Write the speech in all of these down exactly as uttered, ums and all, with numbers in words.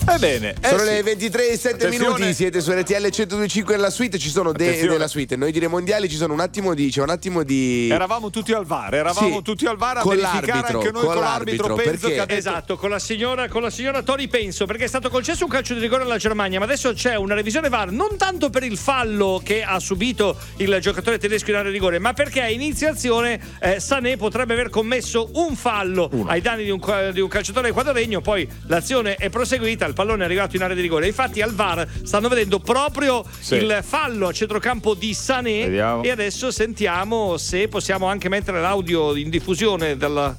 Ebbene, eh sono sì. le ventitré e sette minuti, siete su R T L centodue e cinque nella suite, ci sono de- della suite. Noi dire mondiali ci sono un attimo di c'è un attimo di Eravamo tutti al V A R, eravamo Sì, tutti al V A R a con verificare l'arbitro, anche noi con con l'arbitro, l'arbitro, Penzo perché- che ha detto Esatto, con la signora con la signora Tori Penso, perché è stato concesso un calcio di rigore alla Germania, ma adesso c'è una revisione V A R non tanto per il fallo che ha subito il giocatore tedesco in area di rigore, ma perché a iniziazione eh, Sané potrebbe aver commesso un fallo Uno. ai danni di un, di un calciatore equadoregno, poi l'azione è proseguita, il pallone è arrivato in area di rigore. Infatti al V A R stanno vedendo proprio Sì. il fallo a centrocampo di Sané. Vediamo. E adesso sentiamo se possiamo anche mettere l'audio in diffusione dalla...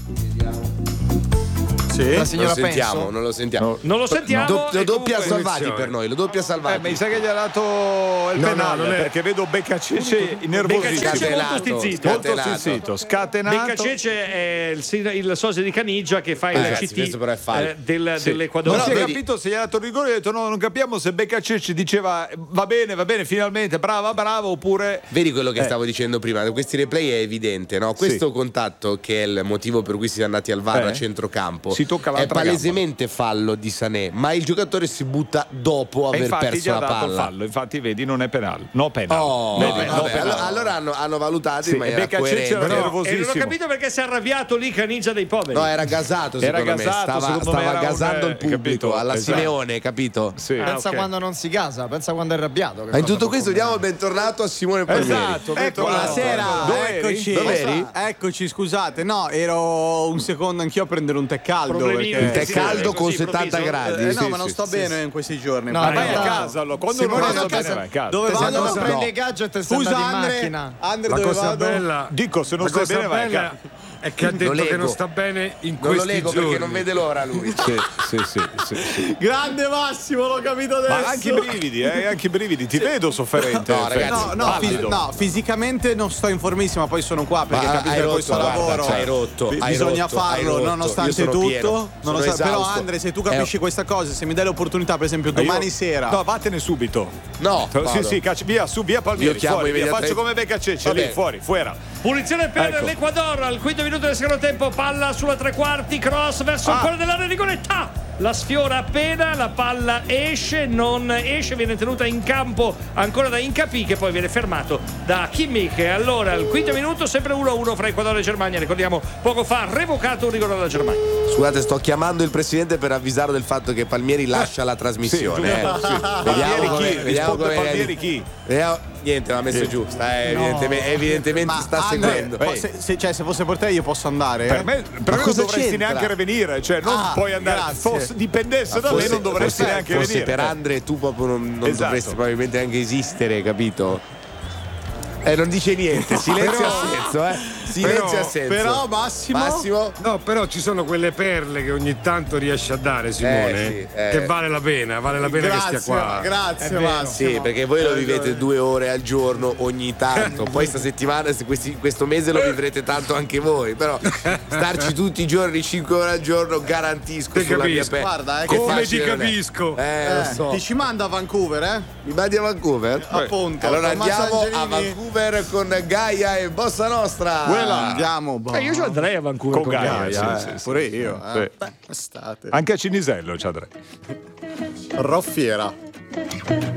Sì, La signora non lo sentiamo, Penso? non lo sentiamo. No. Non lo sentiamo. Do- lo e doppia comunque- salvati per noi, lo doppia Eh, salvati. mi sa che gli ha dato il No, penale, no, non è- perché vedo Beccacece nervosissimo. Beccacece è molto Scatenato, stizzito. Molto scatenato. stizzito, scatenato. Beccacece è il, sin- il sosia di Caniggia che fa il ragazzi, C T questo però è fallo. eh, del, Sì. dell'Equador. Non si è vedi- capito se gli ha dato il rigore, ha detto no, non capiamo se Beccacece diceva va bene, va bene, finalmente, brava, brava, oppure Vedi quello che Eh. stavo dicendo prima, da questi replay è evidente, no? Questo Sì. contatto che è il motivo per cui si è andati al V A R Eh. a centrocampo Si tocca è l'altra palesemente fallo di Sané, ma il giocatore si butta dopo e aver infatti gli perso ha la dato il palla. fallo, infatti vedi non è penale. No penale. Oh, Vedi, vabbè, no vabbè, penale. allora, allora hanno, hanno valutato Sì, in e maniera Beccacece era coerente. E nervosissimo. non ho capito perché si è arrabbiato lì Caniggia dei poveri. No, era gasato Era secondo me, gasato, stava, secondo me stava era un, gasando eh, il pubblico capito? alla Esatto. Simeone, capito? Sì. Ah, Pensa ok. quando non si gasa, pensa quando è arrabbiato. che Ma in cosa tutto può questo diamo il combinare. bentornato a Simone Palmieri. Esatto, Ecco, Buonasera, Dove eri? eccoci. Dove eri? Eccoci, scusate. No, ero un secondo anch'io a prendere un tè caldo. Problemini. Perché... Il tè Sì, caldo così, con settanta improvviso. gradi. Eh, no, Sì, ma non sì, sto sì, bene sì. in questi giorni. No, Ma in Vai a realtà- casa allora, quando Simone, non no, sto bene casa- vai a casa. Dove Te sei vado? andato a No. prendere i gadget e sei Scusa, andato in Andre, macchina. Andre La dove cosa vado? bella, Dico, se non la stai cosa bene vai a bella casa. è che ha Lo detto che leggo. non sta bene in Non lo questi leggo giorni. perché non vede l'ora lui. Sì, sì, sì, sì, sì. Grande Massimo, l'ho capito adesso. Ma anche i brividi, eh, anche i brividi, ti vedo sofferente. No, ragazzi, No, no, fi- pallido. no, fisicamente non sto in formissima, poi sono qua perché Ma capite hai che rotto, questo guarda, lavoro cioè, hai rotto, bi- hai bisogna rotto, hai farlo rotto. nonostante Io sono tutto. pieno, sono Nonostante- però esausto. Andre, se tu Eh, capisci questa cosa, se mi dai l'opportunità, per esempio, Ma io- domani sera. No, vattene subito. No, Sì, Paolo. sì, cacci, via, su, via Palmieri, Io chiamo fuori, via, immediatamente. faccio come Beccacece, Va lì, bene. fuori, fuera. Punizione per Ecco. l'Equador al quinto minuto del secondo tempo, palla sulla tre quarti, cross verso il Ah. cuore dell'area di rigore, ta! La sfiora appena, la palla esce, non esce, viene tenuta in campo ancora da Incapì che poi viene fermato da Kimmich. Allora al quinto minuto sempre uno a uno fra Equador e Germania, ricordiamo poco fa revocato un rigore alla Germania. Scusate, sto chiamando il presidente per avvisarlo del fatto che Palmieri lascia la trasmissione. Sì, eh. giusto, sì. Vediamo Palmieri come- chi? vediamo Risponde come- Palmieri chi? Vediamo- Niente, l'ha messo giù. Sta, eh, evidentemente evidentemente Ma sta Andre, seguendo. po- Ehi. se, se- cioè, se fosse per te io posso andare. Per eh? me, per Ma me non cosa dovresti c'entra? neanche venire, cioè non Ah, puoi andare. grazie. Fosse, dipendesse da me, non dovresti forse- neanche forse venire. per Andre tu proprio non, non Esatto. dovresti probabilmente neanche esistere, capito? Eh, non dice niente, silenzio Però- assenso, eh. Silenzio però- assenso. Però Massimo, Massimo? No, però ci sono quelle perle che ogni tanto riesce a dare Simone, Eh, sì, eh. che vale la pena, vale la pena grazie, che stia qua. grazie Massimo. Sì, perché voi lo vivete due ore al giorno ogni tanto. Poi sta settimana, se questi- questo mese lo vivrete tanto anche voi. Però starci tutti i giorni, cinque ore al giorno, garantisco Ti sulla mia capisco. pelle. Guarda, eh, Che Come facile ti non è. capisco. Eh, lo Eh, so. ti ci manda a Vancouver, eh? Mi mandi a Vancouver? Appunto. Allora Tommaso andiamo a Angelini. Vancouver con Gaia e Bossa Nostra. Andiamo, boh. Eh, io ci andrei a Vancouver Con con Gaia, Gaia. sì, Eh, sì, sì. pure io. Eh. Sì. Beh, estate. Anche a Cinisello ci andrei. Roffiera.